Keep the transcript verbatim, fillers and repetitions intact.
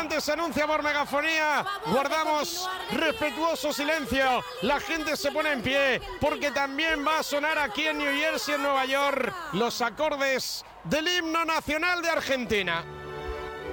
importante se anuncia por megafonía. Guardamos respetuoso silencio. La gente se pone en pie porque también va a sonar aquí en New Jersey, en Nueva York, los acordes del himno nacional de Argentina.